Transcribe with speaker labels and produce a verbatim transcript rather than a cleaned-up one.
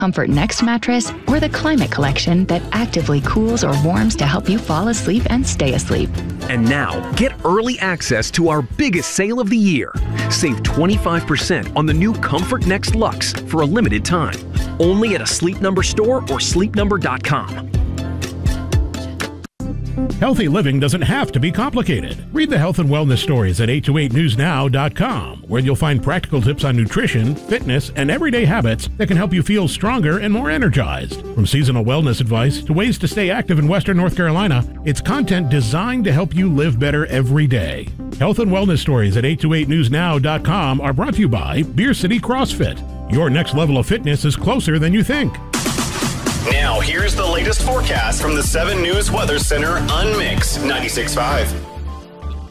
Speaker 1: Comfort Next mattress, or the Climate Collection that actively cools or warms to help you fall asleep and stay asleep.
Speaker 2: And now, get early access to our biggest sale of the year. Save twenty-five percent on the new Comfort Next Luxe for a limited time. Only at a Sleep Number store or sleep number dot com.
Speaker 3: Healthy living doesn't have to be complicated. Read the health and wellness stories at eight twenty-eight news now dot com, where you'll find practical tips on nutrition, fitness, and everyday habits that can help you feel stronger and more energized. From seasonal wellness advice to ways to stay active in Western North Carolina, it's content designed to help you live better every day. Health and wellness stories at eight twenty-eight news now dot com are brought to you by Beer City CrossFit. Your next level of fitness is closer than you think.
Speaker 4: Now, here's the latest forecast from the seven News Weather Center on Mix ninety-six point five.